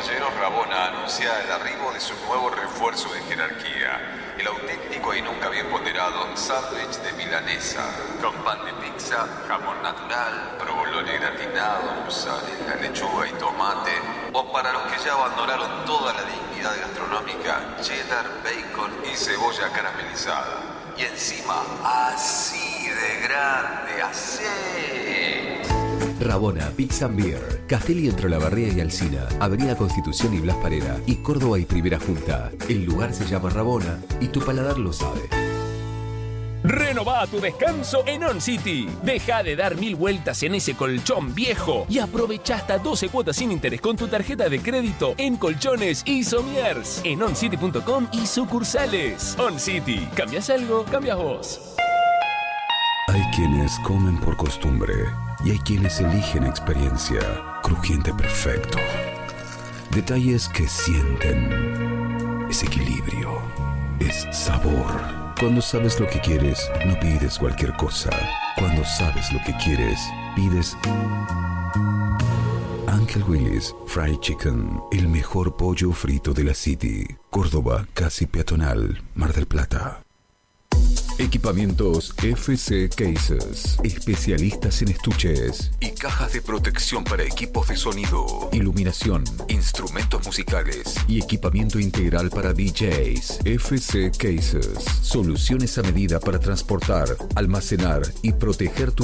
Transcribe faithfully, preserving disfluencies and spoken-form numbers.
caballeros, Rabona anuncia el arribo de su nuevo refuerzo de jerarquía, el auténtico y nunca bien ponderado sándwich de milanesa, con pan de pizza, jamón natural, provolone gratinado, mozzarella, lechuga y tomate, o para los que ya abandonaron toda la dignidad gastronómica, cheddar, bacon y cebolla caramelizada. Y encima, así de grande, así. Rabona Pizza and Beer, Castelli entre Olavarría y Alsina, Avenida Constitución y Blas Parera, y Córdoba y Primera Junta. El lugar se llama Rabona y tu paladar lo sabe. Renová tu descanso en On City. Deja de dar mil vueltas en ese colchón viejo y aprovecha hasta doce cuotas sin interés con tu tarjeta de crédito en colchones y somiers en on city punto com y sucursales. On City. ¿Cambias algo? Cambias vos. Hay quienes comen por costumbre y hay quienes eligen experiencia. Crujiente perfecto. Detalles que sienten. Es equilibrio. Es sabor. Cuando sabes lo que quieres, no pides cualquier cosa. Cuando sabes lo que quieres, pides Uncle Willy's Fried Chicken, el mejor pollo frito de la City. Córdoba, casi peatonal, Mar del Plata. Equipamientos F C Cases, especialistas en estuches y cajas de protección para equipos de sonido, iluminación, instrumentos musicales y equipamiento integral para D Js. F C Cases, soluciones a medida para transportar, almacenar y proteger tu